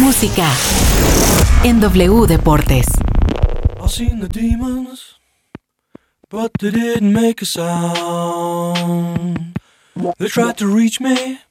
música en W Deportes. I've seen the demons, but they didn't make a sound. They tried to reach me,